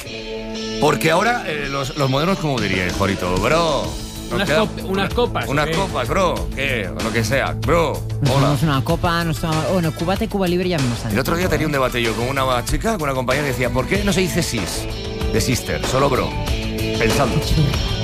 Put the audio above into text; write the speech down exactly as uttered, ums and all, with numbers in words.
Porque ahora eh, los, los modernos, ¿cómo dirían, Jorito? Bro. Unas, queda, cop unas copas. Unas ¿qué? copas, bro. ¿Qué? O lo que sea. Bro. Nos Hola. tomamos una copa, nos tomamos... Bueno, cubata y Cuba Libre ya vemos antes. El otro día tenía un debate yo con una chica, con una compañera, que decía, ¿por qué no se dice sis? De sister, solo bro. Pensando.